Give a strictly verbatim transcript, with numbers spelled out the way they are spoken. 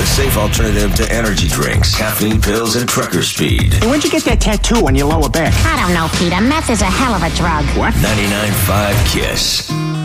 the safe alternative to energy drinks, caffeine pills, and trucker speed. Hey, where'd you get that tattoo on your lower back? I don't know, Peter. Meth is a hell of a drug. What? ninety-nine point five KISS.